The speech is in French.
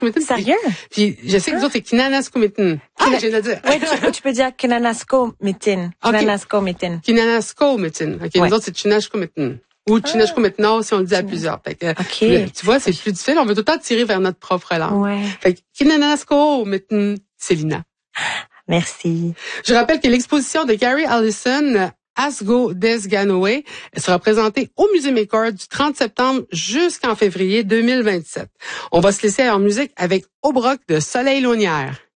Sérieux? Puis je sais que vous autres, c'est Kinanascomitin. Ah, je viens de dire. Oui, tu peux dire Kinanascomitin. Kinanascomitin. Kinanascomitin. OK, Ouais. nous autres, c'est Chinashcomitin. Ou Chinashcomitin si on le dit à plusieurs. Fait que, tu vois, c'est plus difficile. On veut tout le temps tirer vers notre propre langue. Ouais. Fait que Kinanascomitin, Célina. Merci. Je rappelle que l'exposition de Gary Allison, Asgo Des Ganoé, sera présentée au Musée Maker du 30 septembre jusqu'en février 2027. On va se laisser en musique avec Au Broc de Soleil Launière.